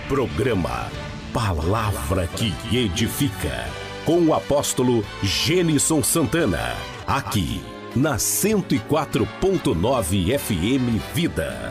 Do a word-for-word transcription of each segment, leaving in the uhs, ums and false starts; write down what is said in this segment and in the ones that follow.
Programa Palavra que Edifica, com o apóstolo Gênison Santana, aqui na cento e quatro ponto nove F M Vida.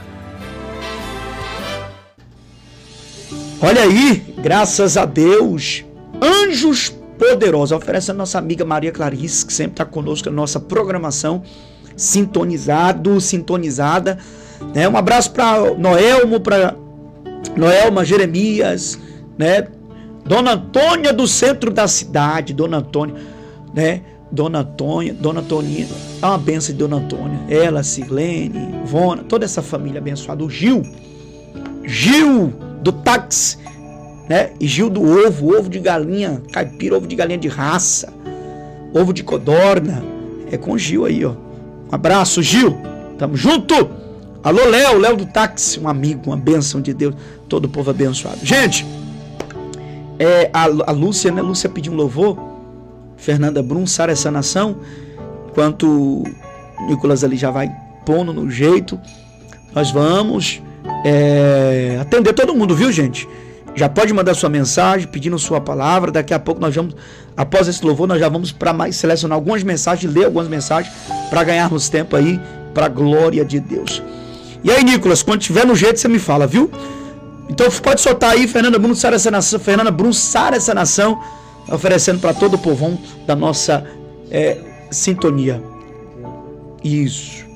Olha aí, graças a Deus, anjos poderosos, oferece a nossa amiga Maria Clarice, que sempre está conosco na nossa programação, sintonizado, sintonizada, né? Um abraço para Noelmo, para Noelma, Jeremias, né? Dona Antônia do centro da cidade, Dona Antônia, né? Dona Antônia, Dona Antoninha, é uma benção de Dona Antônia, ela, Sirlene, Ivona, toda essa família abençoada, o Gil, Gil do táxi, né? E Gil do ovo, ovo de galinha caipira, ovo de galinha de raça, ovo de codorna, é com o Gil aí, ó. Um abraço, Gil, tamo junto. Alô, Léo, Léo do táxi, um amigo, uma bênção de Deus, todo o povo abençoado. Gente, é, a, a Lúcia, né? Lúcia pediu um louvor, Fernanda Brum, Sara essa nação, enquanto o Nicolas ali já vai pondo no jeito, nós vamos é, atender todo mundo, viu, gente? Já pode mandar sua mensagem, pedindo sua palavra, daqui a pouco nós vamos, após esse louvor, nós já vamos para mais selecionar algumas mensagens, ler algumas mensagens, para ganharmos tempo aí, para a glória de Deus. E aí, Nicolas, quando tiver no jeito, você me fala, viu? Então pode soltar aí, Fernanda Brum, Sara essa nação, Fernanda Brum, Sara essa nação, oferecendo para todo o povão da nossa é, sintonia. Isso.